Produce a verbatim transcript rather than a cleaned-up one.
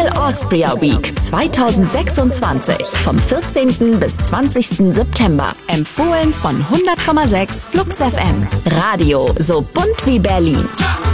Austria Week zwanzig sechsundzwanzig vom vierzehnten bis zwanzigsten September. Empfohlen von hundert Komma sechs Flux F M. Radio so bunt wie Berlin.